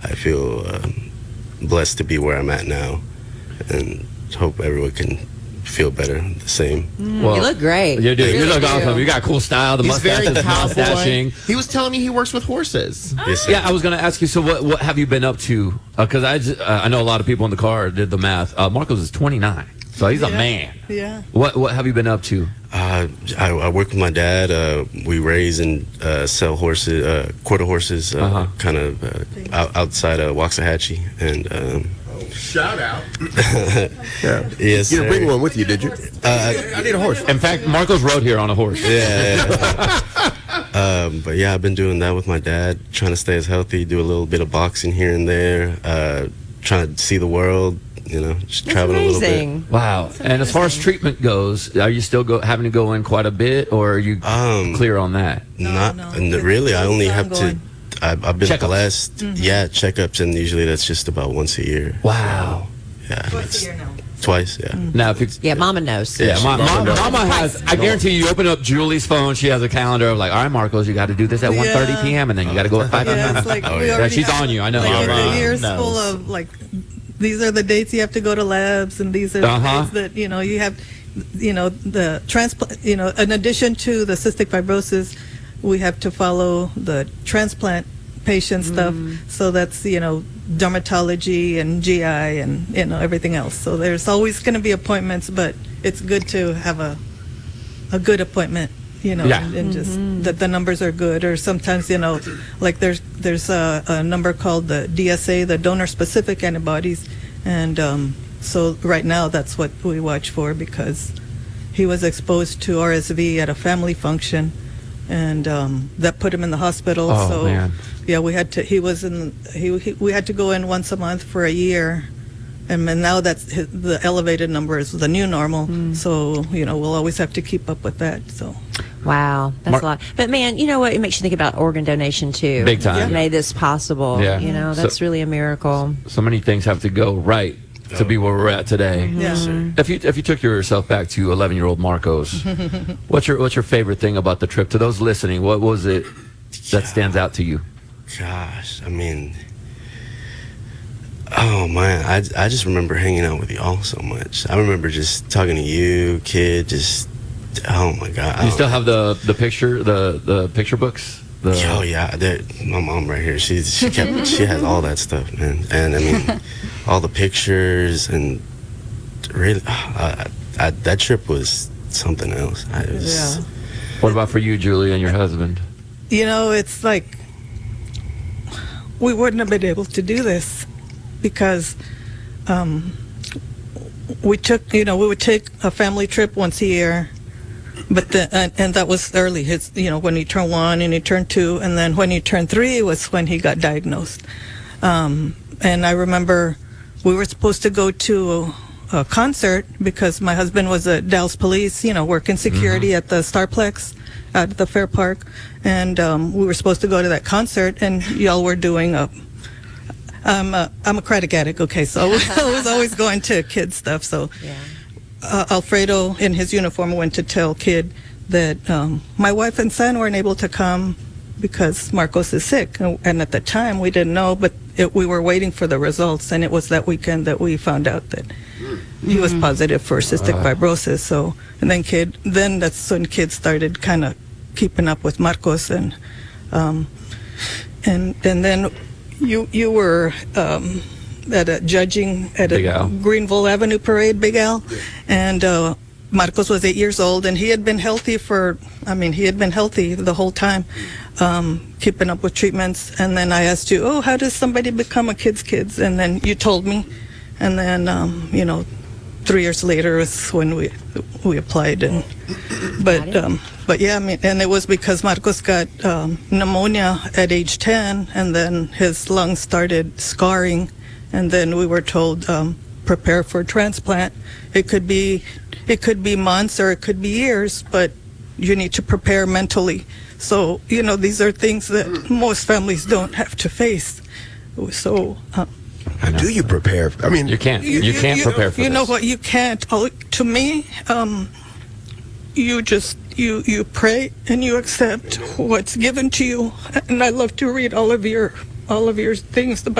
I feel blessed to be where I'm at now, and hope everyone can feel better, the same. Well, you look great. You do. You look awesome. You got cool style. The mustache is mustaching. He was telling me he works with horses. Yes, Yeah, I was going to ask you, so what have you been up to? Because I know a lot of people in the car did the math. Marcos is 29, so he's a man. Yeah. What have you been up to? I work with my dad. We raise and sell horses, quarter horses, kind of outside of Waxahachie. And shout out. Yes, You didn't bring one with you, did you? I need a horse. In fact, Marcos rode here on a horse. Yeah. But yeah, I've been doing that with my dad, trying to stay as healthy, do a little bit of boxing here and there, trying to see the world. Just travel a little bit. Wow. And as far as treatment goes, are you still having to go in quite a bit, or are you clear on that? No, really. I only have to. I've been blessed. Checkups, and usually that's just about once a year. Wow. So, yeah. Twice a year now. Twice, yeah. Now, if Mama knows. Yeah, Mama has. I guarantee you open up Julie's phone. She has a calendar of like, all right, Marcos, you got to do this at 1:30 p.m. and then you got to go at 5 p.m. Yeah, it's like She's on you. I know. The year's full of these are the dates you have to go to labs, and these are the dates that you have. The transplant. In addition to the cystic fibrosis, we have to follow the transplant patient stuff. So that's dermatology and GI and everything else. So there's always going to be appointments, but it's good to have a good appointment. And just that the numbers are good, or sometimes like there's a number called the DSA, the donor specific antibodies, and so right now that's what we watch for, because he was exposed to RSV at a family function, and that put him in the hospital. Man. Yeah, we had to. We had to go in once a month for a year. And now that's the elevated number is the new normal. So, we'll always have to keep up with that. So, wow, that's a lot. But man, you know what? It makes you think about organ donation too. Big time. That made this possible. Yeah. That's really a miracle. So many things have to go right to be where we're at today. Yeah. If you took yourself back to 11-year-old Marcos, what's your favorite thing about the trip? To those listening, what was it that stands out to you? Gosh, oh man, I just remember hanging out with y'all so much. I remember just talking to you, kid. Just oh my god. You still have the picture, the picture books? Oh yeah, my mom right here. She has all that stuff, man. And all the pictures, and really, that trip was something else. What about for you, Julie, and your husband? It's like we wouldn't have been able to do this, because we would take a family trip once a year, but and that was early. When he turned 1 and he turned 2, and then when he turned 3 was when he got diagnosed. And I remember we were supposed to go to a concert, because my husband was at Dallas Police, working security at the Starplex at the Fair Park, and we were supposed to go to that concert, and y'all were doing I'm a crack addict, okay, so I was always going to kids stuff. So Alfredo in his uniform went to tell Kid that my wife and son weren't able to come because Marcos is sick, and at the time we didn't know, but we were waiting for the results, and it was that weekend that we found out that he was positive for cystic fibrosis. So, and then that's when Kid started kind of keeping up with Marcos, and then you were at a judging at a Greenville Avenue parade, Big Al, and Marcos was 8 years old, and he had been healthy the whole time, keeping up with treatments. And then I asked you, how does somebody become a kids? And then you told me, and then 3 years later is when we applied, but yeah, and it was because Marcos got pneumonia at age 10, and then his lungs started scarring, and then we were told prepare for transplant. It could be months or it could be years, but you need to prepare mentally. So these are things that most families don't have to face. So. How do you prepare? You can't. You can't prepare for this. You know what? You can't. To me, you pray and you accept what's given to you. And I love to read all of your things about